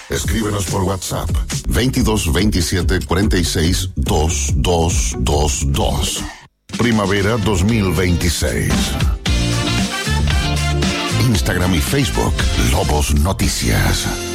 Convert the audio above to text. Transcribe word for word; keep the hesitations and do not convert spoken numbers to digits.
Escríbenos por WhatsApp veintidós veintisiete cuarenta y seis veintidós veintidós. Primavera dos mil veintiséis. Instagram y Facebook, Lobos Noticias.